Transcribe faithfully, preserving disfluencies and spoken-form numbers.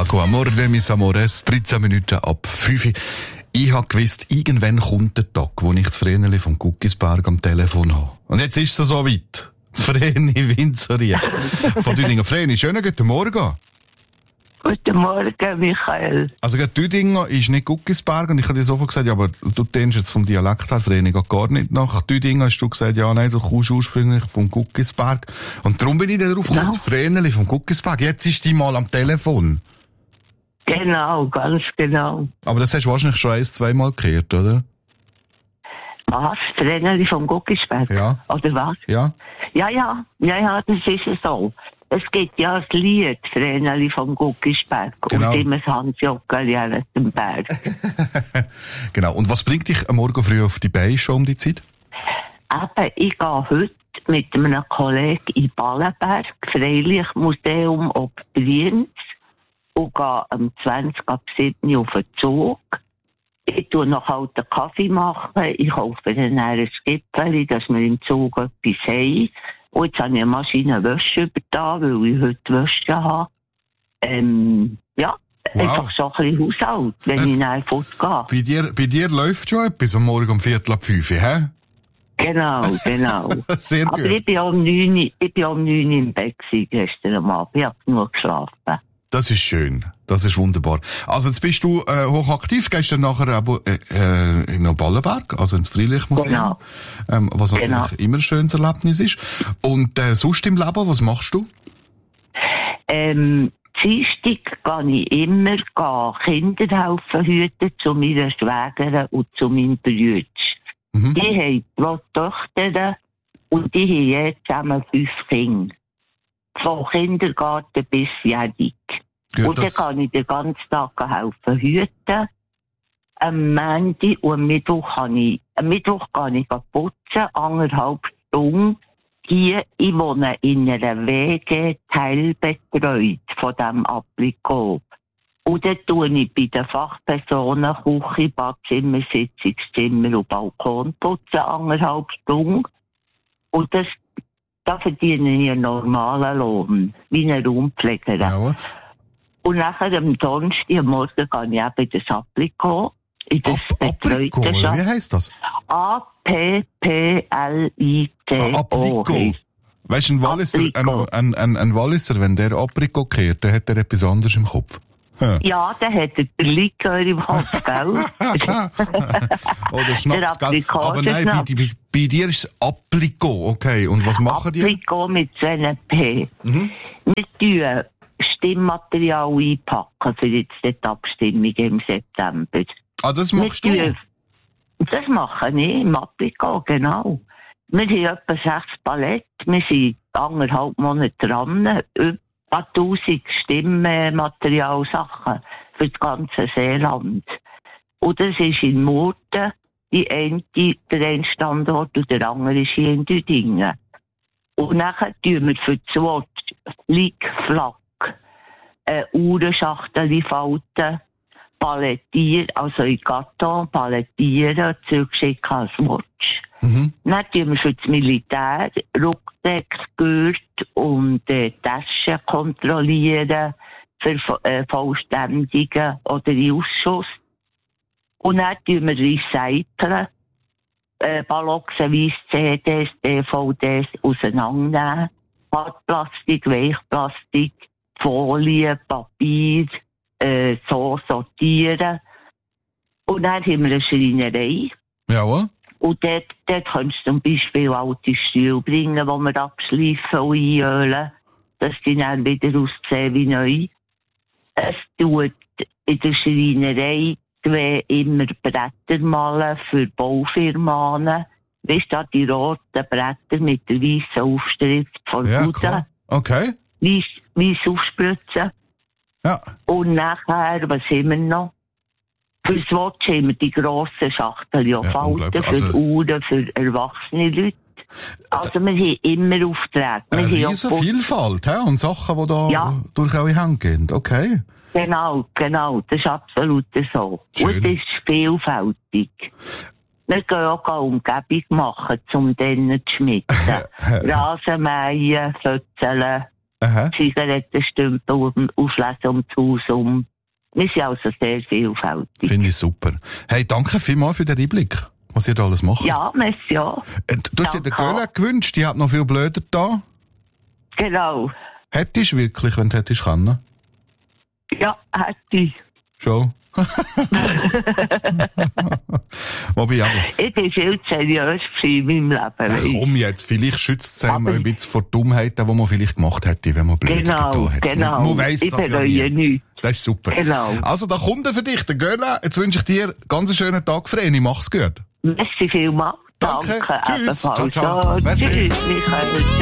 Paco Amore, mis amores, dreizehn Minuten ab fünf. Ich habe gewusst, irgendwann kommt der Tag, wo ich das Vreneli vom Guckisberg am Telefon habe. Und jetzt ist es so weit. Das Vreni Winzerried von Düdingen. Vreni, schönen guten Morgen. Guten Morgen, Michael. Also, Düdingen ist nicht Guckisberg, und ich habe dir sofort gesagt, ja, aber du denkst jetzt vom Dialekt her, Vreni geht gar nicht nach Düdingen. Hast du gesagt, ja, nein, du kommst ursprünglich vom Guckisberg. Und darum bin ich dann drauf gekommen, Ja. das Vreneli vom Guckisberg. Jetzt ist die mal am Telefon. Genau, ganz genau. Aber das hast du wahrscheinlich schon ein-, zweimal gehört, oder? Was? Vreneli vom Guckisberg? Ja. Oder was? Ja? Ja, ja, ja, ja, das ist es so. Es gibt ja das Lied, Vreneli vom Guckisberg. Genau. Und immer das Hansjockeli aus dem Berg. Genau. Und was bringt dich am Morgen früh auf die Beine schon um die Zeit? Eben, ich gehe heute mit einem Kollegen in Ballenberg, Freilichtmuseum ob Brienz, und gehe am zwanzig ab sieben auf den Zug. Ich tue noch halt einen Kaffee machen. Ich kaufe dann ein Skipfeli, dass wir im Zug etwas haben. Und jetzt habe ich eine Maschine Wäsche übertan, weil ich heute Wäsche habe. Ähm, ja, Wow. einfach so ein bisschen Haushalt, wenn Es- ich nachher fortgehe. Bei dir, bei dir läuft schon etwas am Morgen um Viertel ab fünf, hä? Genau, genau. Sehr Aber gut. ich bin um neun, ich bin um neun im Bett gewesen gestern am Abend. Ich habe genug geschlafen. Das ist schön. Das ist wunderbar. Also jetzt bist du äh, hochaktiv, gehst dann nachher aber, äh, äh, in den Ballenberg, also ins Freilichtmuseum, Genau. ähm, was natürlich Genau. immer ein schönes Erlebnis ist. Und äh, sonst im Leben, was machst du? Ähm, Dienstag gehe ich immer gehen Kinder helfen hüten zu meiner Schwägerin und zu meinem Brüder. Mhm. Die haben zwei Töchter und die haben jetzt zusammen fünf Kinder. Von Kindergarten bis jährig. Gut, Und dann das- kann ich den ganzen Tag helfen hüten. Am Montag und am Mittwoch kann ich, am Mittwoch kann ich putzen, anderthalb Stunden. Hier, ich wohne in einer W G teilbetreut von diesem Applikot. Und dann tue ich bei den Fachpersonen Küche, Badzimmer, Sitzungszimmer und Balkon putzen, anderthalb Stunden. Und das, da verdiene ich einen normalen Lohn, wie eine Raumpflegerin. Ja. Und nachher am Donnerstag, am Morgen, gehe ich eben in das Applikot. In das Ab, Aprikot, betreute wie heisst das? A P P L I T Ah, O. Aprikot. Weißt du, ein Walliser, ein, Aprikot. ein, ein, ein Walliser, wenn der Aprikot kehrt, dann hat er etwas anderes im Kopf. Hm. Ja, der hat den Likör im Kopf, gell? Oder Schnaps, Der gell? Aprikot, Aber der nein, bei, Schnaps. bei, bei dir ist es Aprikot, okay. Und was machen die? Aprikot mit zwei P. Mhm. Wir tun Stimmmaterial einpacken für jetzt die Abstimmung im September. Ah, das Wir machst du? tun- Das mache ich im Aprikot, genau. Wir haben etwa sechs Palette. Wir sind anderthalb Monate dran. Über tausend Stimmmaterialsachen für das ganze Seeland. Und das ist in Murten, die eine, der eine Standort, und der andere ist hier in Düdingen. Und nachher tun wir für das Wort Flick, Flack, eine Uhrenschachtel falten, palettieren, also in Karton palettieren, zurückschicken als Watch. Mhm. Dann tun wir für das Militär Rucksack, Gurt und äh, Taschen kontrollieren, für äh, Vollständigen oder in Ausschuss. Und dann tun wir recyceln, äh, ballotzenweise C Ds, D V Ds auseinandernehmen, Hartplastik, Weichplastik, Folie, Papier, äh, so sortieren. Und dann haben wir eine Schreinerei. Ja, Und dort, dort kannst du zum Beispiel alte Stühle bringen, die wir abschleifen und einölen, dass die dann wieder aussehen wie neu. Es tut in der Schreinerei wir immer Bretter malen für Baufirmen. Weißt du, die roten Bretter mit der weißen Aufschrift von ja, Bude, klar. Okay. weiss, weiss aufspritzen. Ja. Und nachher, was haben wir noch? Für das Watch haben wir die grossen Schachtel, ja, Ja, Falten unglaublich. für Also- Uhren, für erwachsene Leute. Also wir haben immer Aufträge. Wir Eine haben riesen auch- Vielfalt, he? Und Sachen, die da Ja. durch eure Hände gehen. Okay. Genau, genau, das ist absolut so. Schön. Und das ist vielfältig. Wir gehen auch eine Umgebung machen, um denen zu schmieden. Rasenmähen, Fötzeln, Aha. Zigarettenstümpel auflesen um das Haus um. Wir sind also sehr vielfältig. Finde ich super. Hey, danke vielmals für den Einblick, was ihr da alles macht. Ja, merci, ja. Äh, Du hast dir den Göhle gewünscht, die hat noch viel blöder da. Genau. Hättest du wirklich, wenn du hättest können? Ja, hätte ich. Schon. Wobei, aber... Ich bin viel zu seriös in meinem Leben. Ach, komm jetzt, vielleicht schützt es einem ein bisschen vor Dummheiten, die man vielleicht gemacht hätte, wenn man blöd Genau, getan hätte. genau. Man weiss Ich das ja bereue nie. nichts. Das ist super. Genau. Also, da kommt er für dich, der Göhle. Jetzt wünsche ich dir ganz einen schönen Tag, Vreni. Mach's gut. Merci vielmals. Danke. Danke. Tschüss. Ebenfalls. Ciao, ciao. Ja, Merci. tschüss, Michael.